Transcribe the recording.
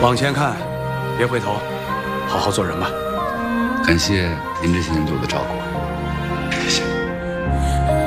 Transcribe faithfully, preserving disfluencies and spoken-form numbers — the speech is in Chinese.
往前看，别回头，好好做人吧。 感谢您这些年对我的照顾，谢谢。